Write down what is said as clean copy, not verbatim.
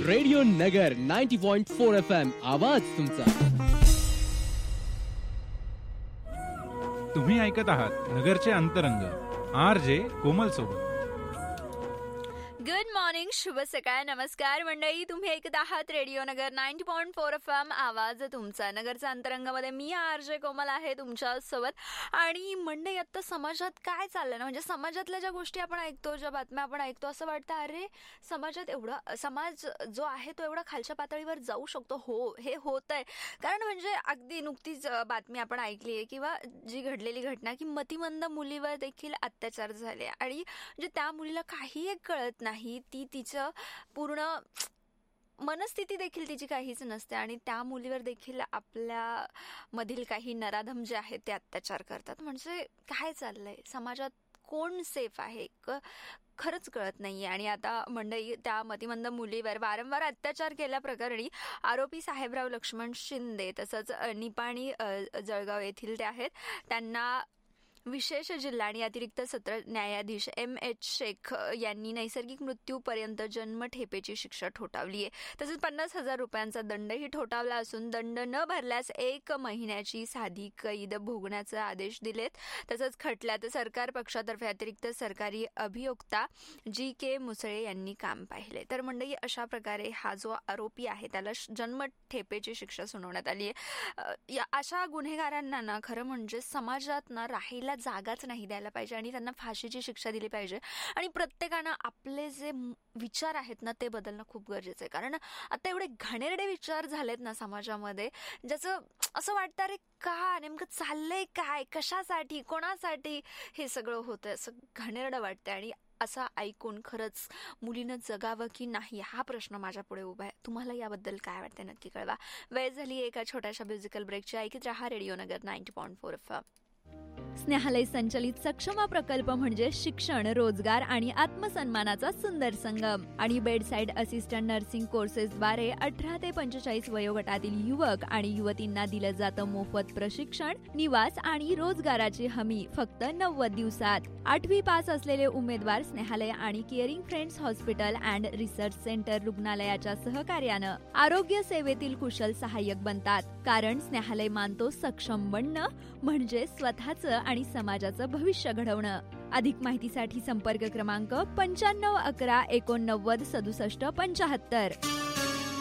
Radio नगर 90.4 FM आवाज तुमचा. तुम्ही ऐकत आहात नगरचे अंतरंग RJ कोमल सोबत. गुड मॉर्निंग, शुभ सकाळ, नमस्कार मंडळी. तुम्ही ऐकत आहात रेडिओ नगर 90.4 FM आवाज तुमचा. नगरच्या अंतरंगामध्ये मी RJ कोमल आहे तुमच्या सोबत. आणि मंडळी, आता समाजात काय चाललं ना, म्हणजे समाजातल्या ज्या गोष्टी आपण ऐकतो, ज्या बातम्या आपण ऐकतो, असं वाटतं अरे समाजात एवढा समाज जो आहे तो एवढा खालच्या पातळीवर जाऊ शकतो. हो, हे होत आहे. कारण म्हणजे अगदी नुकतीच बातमी आपण ऐकली आहे किंवा जी घडलेली घटना की मतिमंद मुलीवर देखील अत्याचार झाले आणि म्हणजे त्या मुलीला काही कळत नाही, ती तिचं पूर्ण मनस्थिती देखील तिची काहीच नसते आणि त्या मुलीवर देखील आपल्या मधील काही नराधम जे आहेत ते अत्याचार करतात. म्हणजे काय चाललंय समाजात, कोण सेफ आहे खरंच कळत नाहीये. आणि आता मंडळी, त्या मतिमंद मुलीवर वारंवार अत्याचार केल्याप्रकरणी आरोपी साहेबराव लक्ष्मण शिंदे तसंच निपाणी जळगाव येथील ते आहेत, त्यांना विशेष जिल्हा आणि अतिरिक्त सत्र न्यायाधीश M.H. शेख यांनी नैसर्गिक मृत्यूपर्यंत जन्मठेपेची शिक्षा ठोठावली आहे. तसेच 50,000 रुपयांचा दंडही ठोठावला असून दंड न भरल्यास 1 महिन्याची साधी कैद भोगण्याचे आदेश दिलेत. तसंच खटल्यात सरकार पक्षातर्फे अतिरिक्त सरकारी अभियोक्ता G.K. मुसळे यांनी काम पाहिले. तर मंडळी, अशा प्रकारे हा जो आरोपी आहे त्याला जन्मठेपेची शिक्षा सुनावण्यात आली आहे. अशा गुन्हेगारांना ना खरं म्हणजे समाजात ना राहायला जागाच नाही द्यायला पाहिजे आणि त्यांना फाशीची शिक्षा दिली पाहिजे. आणि प्रत्येकानं आपले जे विचार आहेत ना ते बदलणं खूप गरजेचं आहे. कारण आता एवढे घाणेरडे विचार झालेत ना समाजामध्ये, ज्याचं असं वाटतं अरे का नेमकं चाललंय काय, कशासाठी, कोणासाठी हे सगळं होतंय, असं घाणेरडं वाटतंय. आणि असं ऐकून खरंच मुलीनं जगावं की नाही हा प्रश्न माझ्या पुढे उभा आहे. तुम्हाला याबद्दल काय वाटतं नक्की कळवा. वेळ झाली एका छोट्याशा म्युझिकल ब्रेकची. ऐकत रहा रेडिओ नगर 90.4 FM. स्नेहालय संचलित सक्षमा प्रकल्प म्हणजे शिक्षण, रोजगार आणि आत्मसन्मानाचा सुंदर संगम. आणि बेडसाईड असिस्टंट नर्सिंग कोर्सेसद्वारे 18 ते 45 वयोगटातील युवक आणि युवतींना दिलं जातं मोफत प्रशिक्षण, निवास आणि रोजगाराची हमी फक्त 90 दिवसात. 8वी पास असलेले उमेदवार स्नेहालय आणि caring friends hospital and research centre रुग्णालयाच्या सहकार्यानं आरोग्य सेवेतील कुशल सहाय्यक बनतात. कारण स्नेहालय मानतो सक्षम बनणं म्हणजे स्वतःचं आणि समाजाचं भविष्य घडवणं. अधिक माहितीसाठी संपर्क क्रमांक 95 11 89 67 75.